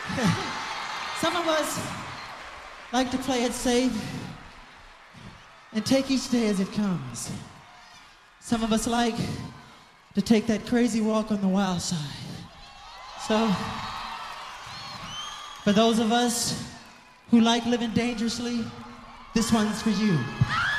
Some of us like to play it safe and take each day as it comes. Some of us like to take that crazy walk on the wild side. So, for those of us who like living dangerously, this one's for you.